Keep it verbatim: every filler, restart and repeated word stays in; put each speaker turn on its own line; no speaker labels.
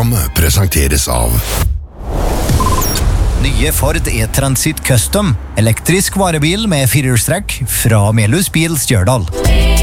Programmet presenteres av
Nye Ford E-Transit Custom, elektrisk varebil med firehjulstrekk fra Melhus Bil Stjørdal.